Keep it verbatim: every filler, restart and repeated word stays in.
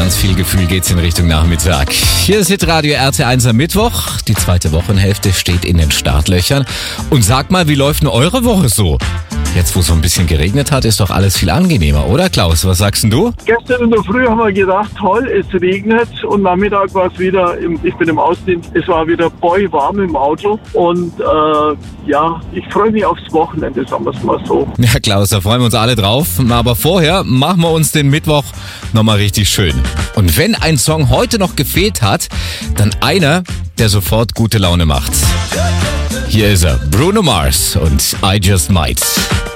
ganz viel Gefühl geht's in Richtung Nachmittag. Hier ist Hitradio R T eins am Mittwoch. Die zweite Wochenhälfte steht in den Startlöchern. Und sag mal, wie läuft denn eure Woche so? Jetzt, wo es so ein bisschen geregnet hat, ist doch alles viel angenehmer, oder Klaus? Was sagst denn du? Gestern in der Früh haben wir gedacht, toll, es regnet und Nachmittag war es wieder, im, ich bin im Außendienst, es war wieder boy-warm im Auto und äh, ja, ich freue mich aufs Wochenende, sagen wir es mal so. Ja, Klaus, da freuen wir uns alle drauf. Aber vorher machen wir uns den Mittwoch nochmal richtig schön. Und wenn ein Song heute noch gefehlt hat, dann einer, der sofort gute Laune macht. Hier ist er, Bruno Mars und I Just Might.